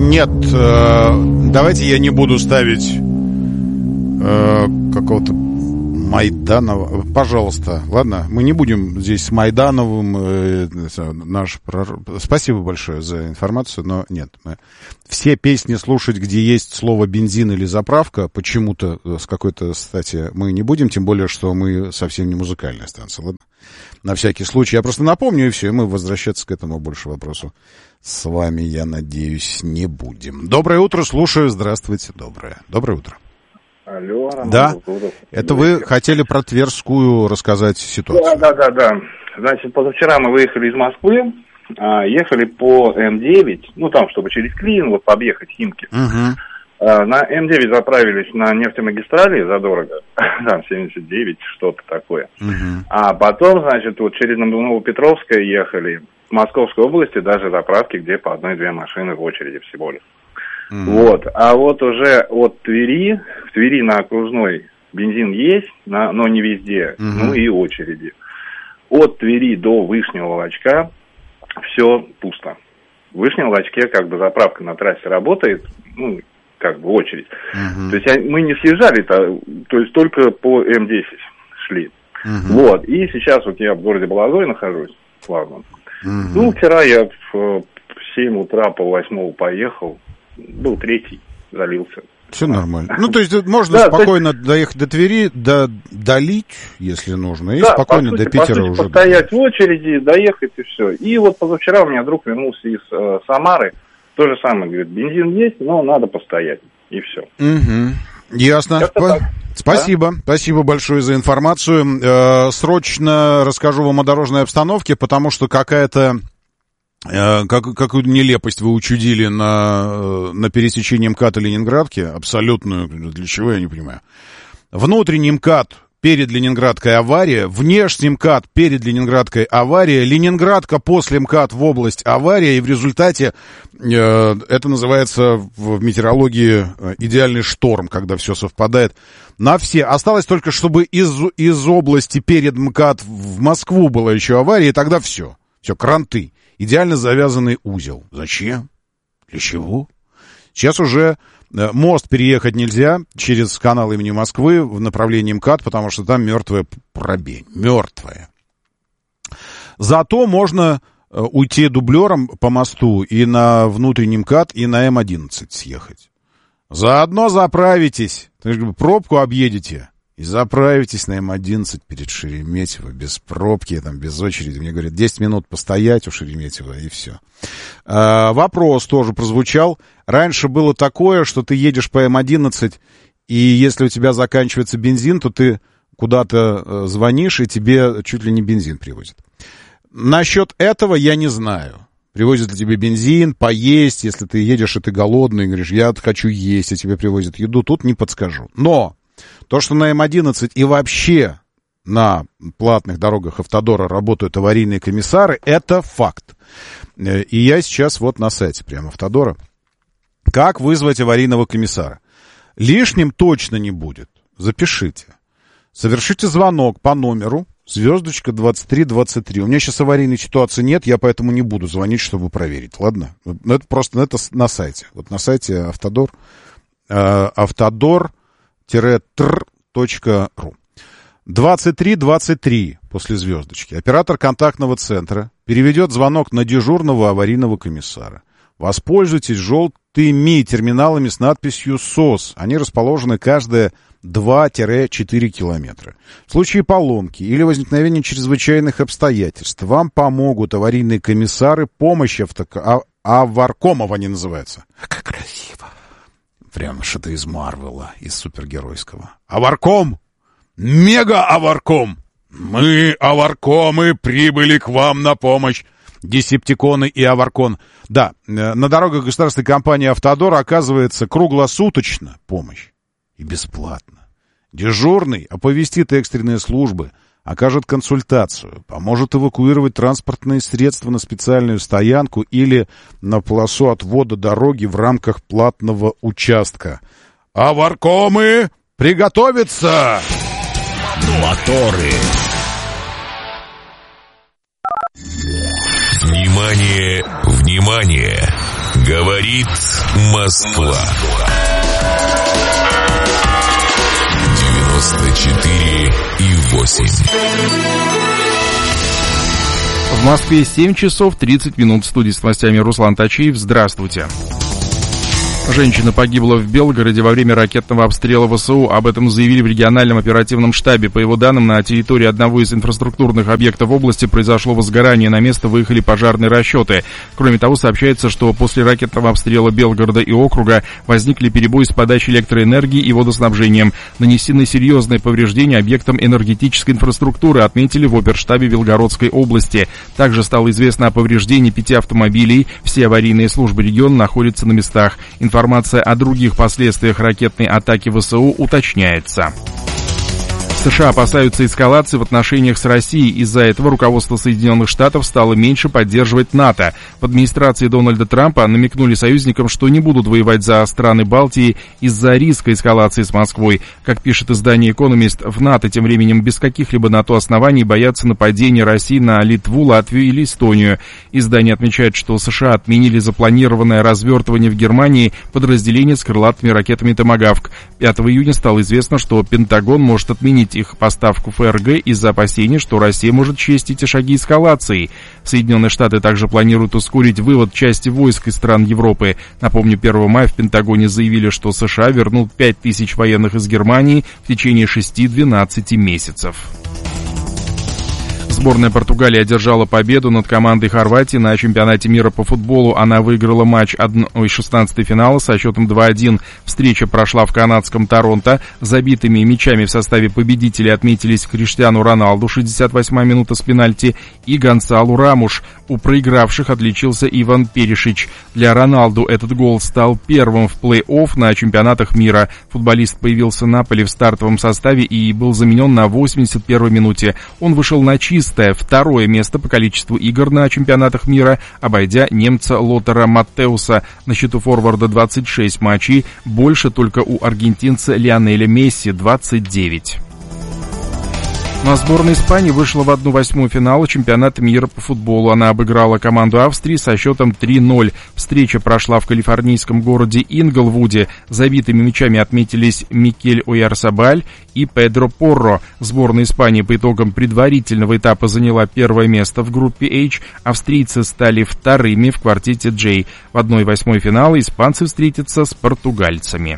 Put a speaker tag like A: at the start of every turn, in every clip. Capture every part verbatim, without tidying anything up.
A: Нет, э, давайте я не буду ставить э, какого-то Майданова. Пожалуйста, ладно, мы не будем здесь с Майдановым. Э, наш прор... Спасибо большое за информацию, но нет. Мы... Все песни слушать, где есть слово бензин или заправка, почему-то с какой-то стати мы не будем, тем более, что мы совсем не музыкальная станция, ладно? На всякий случай. Я просто напомню, и все, и мы возвращаться к этому больше вопросу с вами, я надеюсь, не будем. Доброе утро, слушаю. Здравствуйте, доброе. Доброе утро.
B: Алло, Роман.
A: Да, это вы хотели про Тверскую рассказать ситуацию?
B: Да, да, да, да. Значит, позавчера мы выехали из Москвы, ехали по эм девять, ну там, чтобы через Клин, вот объехать Химки.
A: Угу.
B: На эм девять заправились на нефтемагистрали задорого, там семьдесят девять, что-то такое.
A: Угу.
B: А потом, значит, вот через Новопетровское ехали, в Московской области даже заправки, где по одной-две машины в очереди всего лишь. Mm-hmm. Вот, а вот уже от Твери, в Твери на окружной бензин есть, на, но не везде, mm-hmm. ну и очереди. От Твери до Вышнего Лачка все пусто. В Вышнем Лачке как бы заправка на трассе работает, ну, как бы очередь. Mm-hmm. То есть мы не съезжали-то, то есть только по эм десять шли. Mm-hmm. Вот, и сейчас вот я в городе Балазой нахожусь, славно. Mm-hmm. Ну, вчера я в семь утра, пол-восьмого поехал. Был третий, залился.
A: Все нормально. Ну, то есть можно да, спокойно есть... доехать до Твери, до... долить, если нужно, и да, спокойно сути, до Питера сути, уже.
B: Постоять в очереди, доехать и все. И вот позавчера у меня друг вернулся из э, Самары. То же самое, говорит, бензин есть, но надо постоять. И все.
A: Угу. Ясно. По... Спасибо. Да? Спасибо большое за информацию. Э, срочно расскажу вам о дорожной обстановке, потому что какая-то... Как, какую нелепость вы учудили на, на пересечении МКАД и Ленинградки, абсолютную, для чего, я не понимаю. Внутренний МКАД перед Ленинградкой авария, внешний МКАД перед Ленинградкой авария, Ленинградка после МКАД в область авария, и в результате э, это называется в метеорологии идеальный шторм, когда все совпадает на все. Осталось только, чтобы из, из области перед МКАД в Москву была еще авария, и тогда все, все, кранты. Идеально завязанный узел. Зачем? Для чего? Сейчас уже мост переехать нельзя через канал имени Москвы в направлении МКАД, потому что там мертвая пробень. Мертвая. Зато можно уйти дублером по мосту и на внутренний МКАД, и на эм одиннадцать съехать. Заодно заправитесь. Пробку объедете. И заправитесь на эм одиннадцать перед Шереметьево, без пробки, там, без очереди. Мне говорят, десять минут постоять у Шереметьево, и все. А, вопрос тоже прозвучал. Раньше было такое, что ты едешь по эм одиннадцать, и если у тебя заканчивается бензин, то ты куда-то звонишь, и тебе чуть ли не бензин привозят. Насчет этого я не знаю. Привозят ли тебе бензин, поесть, если ты едешь, и ты голодный, и говоришь, я хочу есть, и тебе привозят еду, тут не подскажу. Но... То, что на эм одиннадцать и вообще на платных дорогах Автодора работают аварийные комиссары, это факт. И я сейчас вот на сайте прямо Автодора. Как вызвать аварийного комиссара? Лишним точно не будет. Запишите. Совершите звонок по номеру звездочка двадцать три двадцать три. У меня сейчас аварийной ситуации нет, я поэтому не буду звонить, чтобы проверить. Ладно? Это просто это на сайте. Вот на сайте Автодор. Автодор. тр.ру. двадцать три двадцать три после звездочки. Оператор контактного центра переведет звонок на дежурного аварийного комиссара. Воспользуйтесь желтыми терминалами с надписью СОС. Они расположены каждые два-четыре километра. В случае поломки или возникновения чрезвычайных обстоятельств вам помогут аварийные комиссары помощи автока... а... Аваркомов они называются. Как красиво. Прямо что-то из Марвела, из супергеройского. Аварком! Мега-аварком! Мы, аваркомы, прибыли к вам на помощь. Десептиконы и аваркон. Да, на дорогах государственной компании «Автодор» оказывается круглосуточно помощь. И бесплатно. Дежурный оповестит экстренные службы, окажет консультацию, поможет эвакуировать транспортные средства на специальную стоянку или на полосу отвода дороги в рамках платного участка. Аваркомы, приготовиться!
C: Моторы. Внимание, внимание! Говорит Москва. девяносто четыре и восемь.
D: В Москве семь часов тридцать минут. В студии с новостями Руслан Тачиев. Здравствуйте. Женщина погибла в Белгороде во время ракетного обстрела ВСУ. Об этом заявили в региональном оперативном штабе. По его данным, на территории одного из инфраструктурных объектов области произошло возгорание. На место выехали пожарные расчеты. Кроме того, сообщается, что после ракетного обстрела Белгорода и округа возникли перебои с подачей электроэнергии и водоснабжением. Нанесены серьезные повреждения объектам энергетической инфраструктуры, отметили в оперштабе Белгородской области. Также стало известно о повреждении пяти автомобилей. Все аварийные службы региона находятся на местах. Информация о других последствиях ракетной атаки ВСУ уточняется. США опасаются эскалации в отношениях с Россией. Из-за этого руководство Соединенных Штатов стало меньше поддерживать НАТО. В администрации Дональда Трампа намекнули союзникам, что не будут воевать за страны Балтии из-за риска эскалации с Москвой. Как пишет издание «Экономист», в НАТО тем временем без каких-либо на то оснований боятся нападения России на Литву, Латвию или Эстонию. Издание отмечает, что США отменили запланированное развертывание в Германии подразделения с крылатыми ракетами «Томагавк». пятого июня стало известно, что Пентагон может отменить их поставку ФРГ из-за опасений, что Россия может счесть эти шаги эскалацией. Соединенные Штаты также планируют ускорить вывод части войск из стран Европы. Напомню, первого мая в Пентагоне заявили, что США вернут пять тысяч военных из Германии в течение шести-двенадцати месяцев. Сборная Португалии одержала победу над командой Хорватии на чемпионате мира по футболу. Она выиграла матч шестнадцатого финала со счетом два-один. Встреча прошла в канадском Торонто. Забитыми мячами в составе победителей отметились Криштиану Роналду, шестьдесят восьмая минута с пенальти, и Гонсалу Рамуш. У проигравших отличился Иван Перишич. Для Роналду этот гол стал первым в плей-офф на чемпионатах мира. Футболист появился на поле в стартовом составе и был заменен на восемьдесят первой минуте. Он вышел на чистое второе место по количеству игр на чемпионатах мира, обойдя немца Лотара Маттеуса. На счету форварда двадцать шесть матчей, больше только у аргентинца Лионеля Месси двадцать девять. На сборная Испании вышла в одну восьмую финала чемпионата мира по футболу. Она обыграла команду Австрии со счетом три-ноль. Встреча прошла в калифорнийском городе Инглвуде. Забитыми мячами отметились Микель Ойярсабаль и Педро Порро. Сборная Испании по итогам предварительного этапа заняла первое место в группе H. Австрийцы стали вторыми в квартете J. В одной восьмой финала испанцы встретятся с португальцами.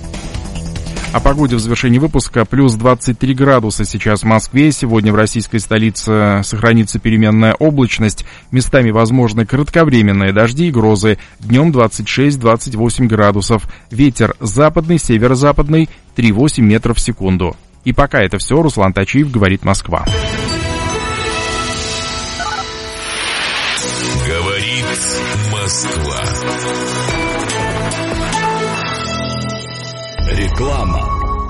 D: О погоде в завершении выпуска. Плюс двадцать три градуса сейчас в Москве. Сегодня в российской столице сохранится переменная облачность. Местами возможны кратковременные дожди и грозы. Днем двадцать шесть - двадцать восемь градусов. Ветер западный, северо-западный три-восемь метров в секунду. И пока это все. Руслан Тачиев, говорит Москва.
C: Говорит Москва. Реклама.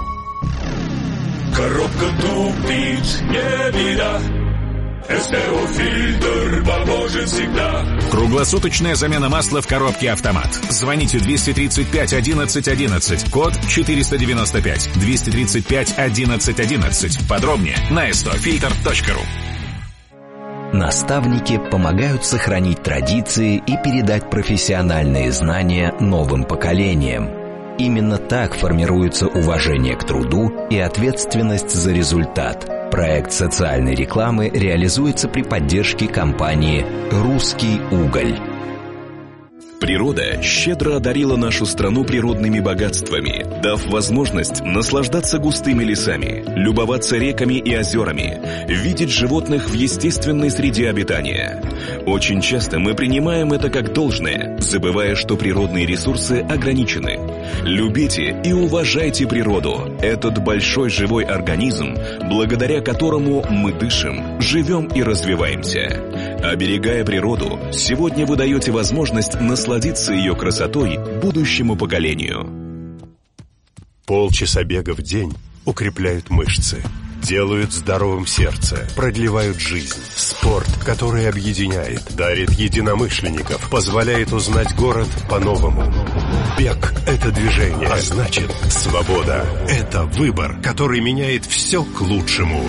C: Коробка тупит, не беда. СТО-фильтр поможет всегда. Круглосуточная замена масла в коробке «Автомат». Звоните двести тридцать пять одиннадцать одиннадцать, код четыреста девяносто пять, двести тридцать пять одиннадцать одиннадцать. Подробнее на эс тэ о фильтр точка ру.
E: Наставники помогают сохранить традиции и передать профессиональные знания новым поколениям. Именно так формируется уважение к труду и ответственность за результат. Проект социальной рекламы реализуется при поддержке компании «Русский уголь».
C: Природа щедро одарила нашу страну природными богатствами, дав возможность наслаждаться густыми лесами, любоваться реками и озерами, видеть животных в естественной среде обитания. Очень часто мы принимаем это как должное, забывая, что природные ресурсы ограничены. Любите и уважайте природу, этот большой живой организм, благодаря которому мы дышим, живем и развиваемся. Оберегая природу, сегодня вы даете возможность насладиться ее красотой будущему поколению.
F: Полчаса бега в день укрепляют мышцы, делают здоровым сердце, продлевают жизнь. Спорт, который объединяет, дарит единомышленников, позволяет узнать город по-новому. Бег – это движение, а значит, свобода – это выбор, который меняет все к лучшему.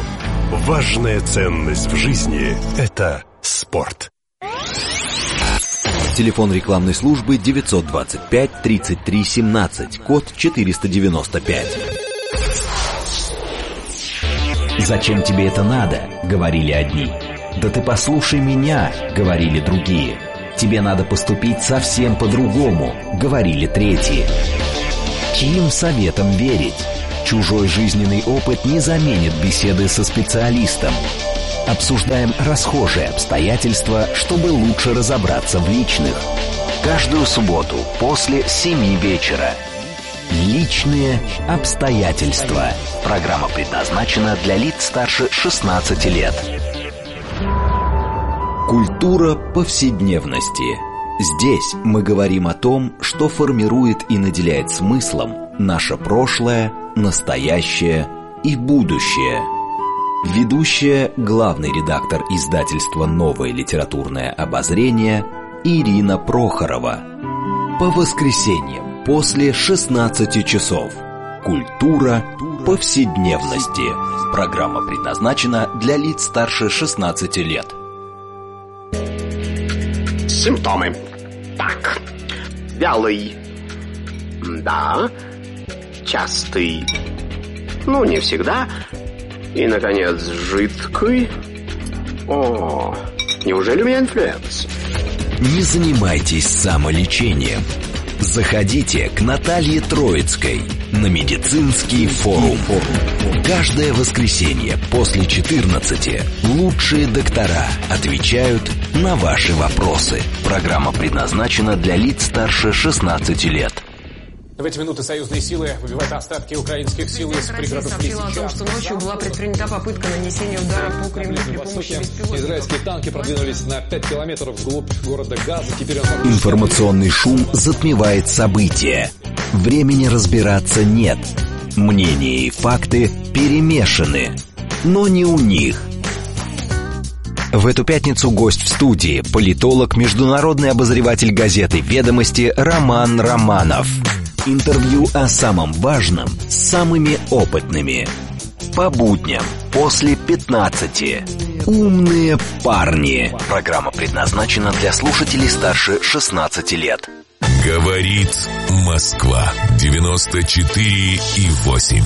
F: Важная ценность в жизни – это спорт.
E: Телефон рекламной службы девятьсот двадцать пять тридцать три семнадцать, код четыреста девяносто пять. «Зачем тебе это надо?» — говорили одни. «Да ты послушай меня!» — говорили другие. «Тебе надо поступить совсем по-другому!» — говорили третьи. Чьим советам верить? Чужой жизненный опыт не заменит беседы со специалистом. Обсуждаем расхожие обстоятельства, чтобы лучше разобраться в личных. Каждую субботу после семи вечера. Личные обстоятельства. Программа предназначена для лиц старше шестнадцати лет. Культура повседневности. Здесь мы говорим о том, что формирует и наделяет смыслом наше прошлое, настоящее и будущее. Ведущая, главный редактор издательства «Новое литературное обозрение» Ирина Прохорова. По воскресеньям после шестнадцати часов. Культура повседневности. Программа предназначена для лиц старше шестнадцати лет.
G: Симптомы. Так. Вялый. Да. Частый. Ну, не всегда. И, наконец, жидкий. О, неужели у меня инфлюенс?
E: Не занимайтесь самолечением. Заходите к Наталье Троицкой на медицинский форум. Каждое воскресенье после четырнадцати лучшие доктора отвечают на ваши вопросы. Программа предназначена для лиц старше шестнадцати лет.
H: В эти минуты союзные силы выбивают остатки украинских сил из пригородов Лисичанска.
I: Россия сообщила о том, что ночью была предпринята попытка нанесения удара по Кремлю при помощи беспилотников.
H: Израильские танки продвинулись на пять километров вглубь города Газа. Теперь он...
E: Информационный шум затмевает события. Времени разбираться нет. Мнения и факты перемешаны. Но не у них. В эту пятницу гость в студии – политолог, международный обозреватель газеты «Ведомости» Роман Романов. Интервью о самом важном с самыми опытными. По будням после пятнадцати. Умные парни. Программа предназначена для слушателей старше шестнадцати лет.
C: Говорит Москва. девяносто четыре и восемь.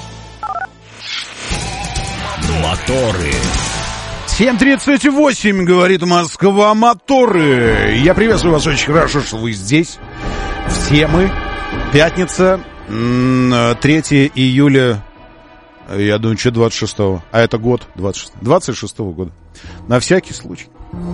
E: Моторы.
A: семь тридцать восемь, говорит Москва, моторы. Я приветствую вас, очень хорошо, что вы здесь. Все мы. Пятница, третьего июля, я думаю, что двадцать шестого. А это год, двадцать шестого года. На всякий случай.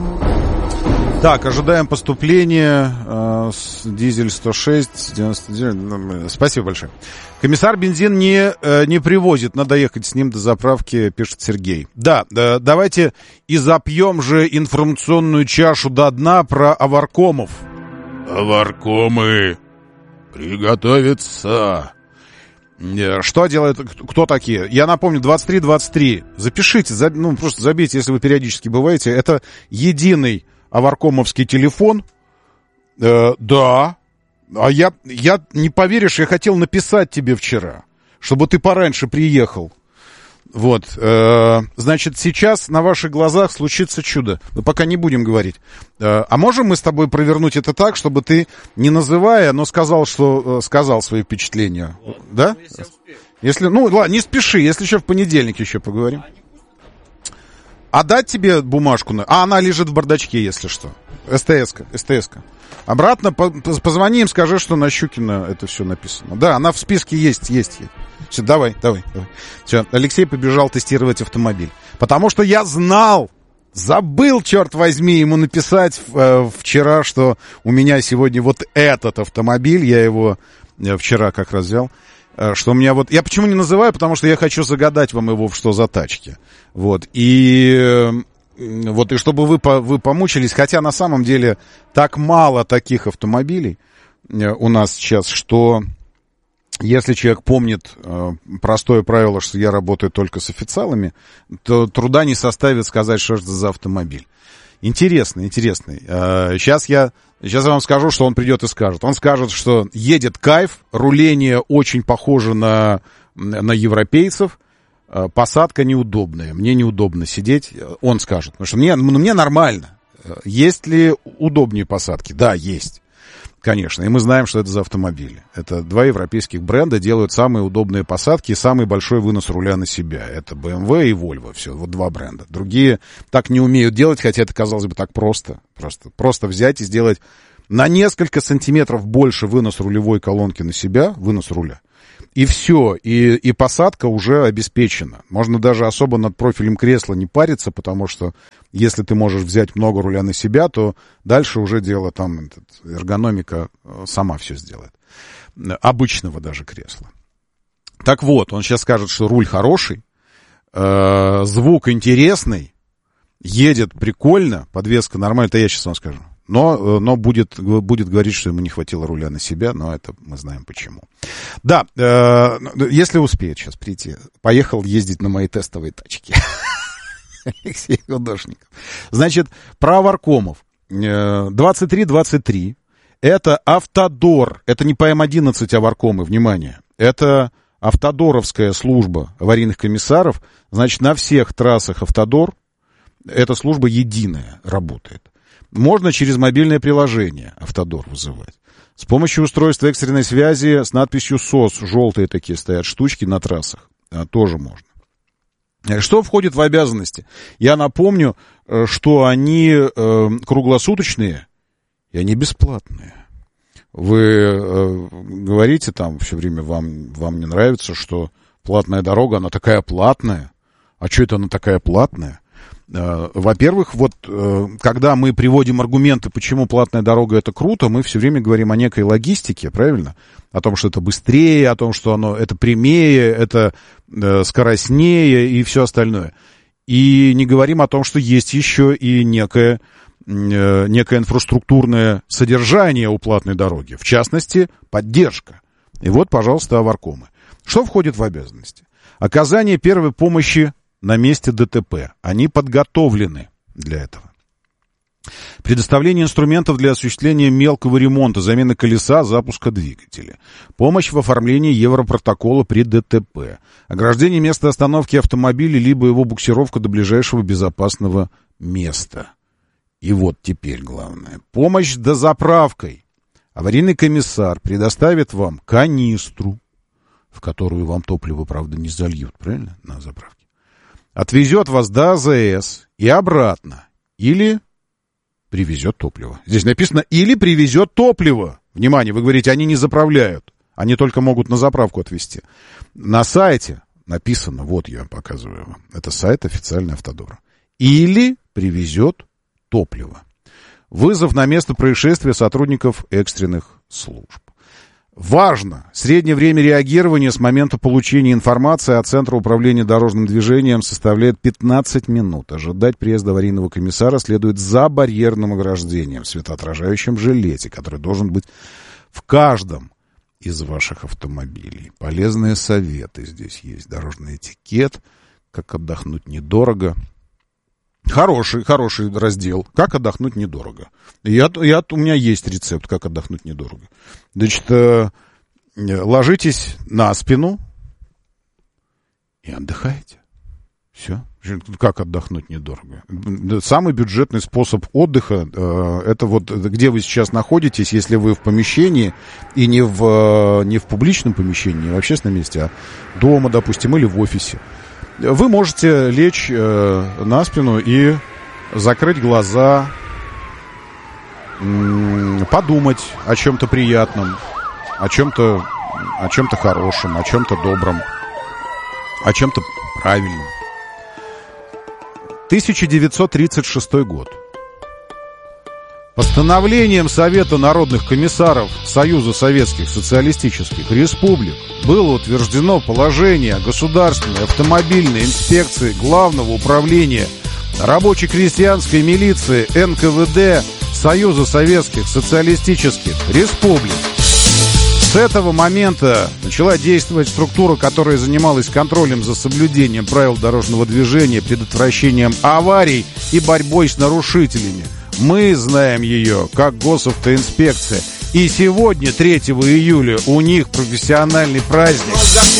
A: Так, ожидаем поступления э, с дизель сто шесть, девяносто девять. Спасибо большое. Комиссар бензин не, э, не привозит, надо ехать с ним до заправки, пишет Сергей. Да, э, давайте и запьем же информационную чашу до дна про аваркомов. Аваркомы, приготовиться. Что делает, кто такие? Я напомню, двадцать три двадцать три. Запишите, за, ну просто забейте, если вы периодически бываете. Это единый аваркомовский телефон. Э, да. А я, я, не поверишь, я хотел написать тебе вчера, чтобы ты пораньше приехал. Вот. Э, значит, сейчас на ваших глазах случится чудо. Но пока не будем говорить. Э, а можем мы с тобой провернуть это так, чтобы ты, не называя, но сказал, что э, сказал свои впечатления? Вот. Да? Если, если, ну, ладно, не спеши, если еще в понедельник еще поговорим. А дать тебе бумажку? На... А она лежит в бардачке, если что. СТС-ка, СТС-ка. Обратно по- позвони им, скажи, что на Щукина это все написано. Да, она в списке есть, есть. есть. Все, давай, давай, давай. Все, Алексей побежал тестировать автомобиль. Потому что я знал, забыл, черт возьми, ему написать э, вчера, что у меня сегодня вот этот автомобиль, я его э, вчера как раз взял, э, что у меня вот... Я почему не называю? Потому что я хочу загадать вам его, что за тачки. Вот, и... Э, Вот, и чтобы вы, вы помучились, хотя на самом деле так мало таких автомобилей у нас сейчас, что если человек помнит э, простое правило, что я работаю только с официалами, то труда не составит сказать, что это за автомобиль. Интересный, интересный. Э, сейчас, я, сейчас я вам скажу, что он придет и скажет. Он скажет, что едет кайф, руление очень похоже на, на европейцев, посадка неудобная, мне неудобно сидеть, он скажет, потому что мне, ну, мне нормально, Есть ли удобнее посадки? Да, есть. Конечно, и мы знаем, что это за автомобили. Это два европейских бренда делают самые удобные посадки и самый большой вынос руля на себя. Это бэ эм вэ и Volvo, все, вот два бренда. Другие так не умеют делать, хотя это, казалось бы, так просто. Просто, просто взять и сделать на несколько сантиметров больше вынос рулевой колонки на себя, вынос руля. И все, и, и посадка уже обеспечена. Можно даже особо над профилем кресла не париться, потому что если ты можешь взять много руля на себя, то дальше уже дело там, этот, эргономика сама все сделает. Обычного даже кресла. Так вот, он сейчас скажет, что руль хороший, э, звук интересный, едет прикольно, подвеска нормальная, это я сейчас вам скажу. Но, но будет, будет говорить, что ему не хватило руля на себя, но это мы знаем почему. Да, э, если успеет сейчас прийти, поехал ездить на мои тестовые тачки. Алексей Художников. Значит, про Аваркомов. двадцать три двадцать три. Это Автодор. Это не по эм одиннадцать Аваркомы, внимание. Это Автодоровская служба аварийных комиссаров. Значит, на всех трассах Автодор эта служба единая работает. Можно через мобильное приложение Автодор вызывать. С помощью устройства экстренной связи с надписью СОС, желтые такие стоят штучки на трассах, тоже можно. Что входит в обязанности? Я напомню, что они круглосуточные и они бесплатные. Вы говорите там все время, вам, вам не нравится, что платная дорога, она такая платная. А что это она такая платная? Во-первых, вот когда мы приводим аргументы, почему платная дорога это круто, мы все время говорим о некой логистике, правильно? О том, что это быстрее, о том, что оно это прямее, это скоростнее и все остальное. И не говорим о том, что есть еще и некое, некое инфраструктурное содержание у платной дороги. В частности, поддержка. И вот, пожалуйста, Аваркомы. Что входит в обязанности? Оказание первой помощи на месте ДТП. Они подготовлены для этого. Предоставление инструментов для осуществления мелкого ремонта, замены колеса, запуска двигателя. Помощь в оформлении европротокола при ДТП. Ограждение места остановки автомобиля, либо его буксировка до ближайшего безопасного места. И вот теперь главное. Помощь с дозаправкой. Аварийный комиссар предоставит вам канистру, в которую вам топливо, правда, не зальют, правильно, на заправке. Отвезет вас до АЗС и обратно. Или привезет топливо. Здесь написано «или привезет топливо». Внимание, вы говорите, они не заправляют. Они только могут на заправку отвезти. На сайте написано, вот я показываю вам. Это сайт официальный Автодора. «Или привезет топливо». Вызов на место происшествия сотрудников экстренных служб. Важно! Среднее время реагирования с момента получения информации от Центра управления дорожным движением составляет пятнадцать минут. Ожидать приезда аварийного комиссара следует за барьерным ограждением в светоотражающем жилете, который должен быть в каждом из ваших автомобилей. Полезные советы здесь есть. Дорожный этикет, как отдохнуть недорого. Хороший, хороший раздел. Как отдохнуть недорого. Я, я, у меня есть рецепт, как отдохнуть недорого. Значит, э, ложитесь на спину и отдыхаете. Все. Как отдохнуть недорого? Самый бюджетный способ отдыха, э, это вот где вы сейчас находитесь, если вы в помещении, и не в, не в публичном помещении, не в общественном месте, а дома, допустим, или в офисе. Вы можете лечь э, на спину и закрыть глаза, м- подумать о чем-то приятном, о чем-то, о чем-то хорошем, о чем-то добром, о чем-то правильном. тысяча девятьсот тридцать шестой год. Постановлением Совета народных комиссаров Союза Советских Социалистических Республик было утверждено положение Государственной автомобильной инспекции Главного управления рабоче-крестьянской милиции эн ка вэ дэ Союза Советских Социалистических Республик. С этого момента начала действовать структура, которая занималась контролем за соблюдением правил дорожного движения, предотвращением аварий и борьбой с нарушителями. Мы знаем ее как госавтоинспекция. И сегодня, третьего июля, у них профессиональный праздник.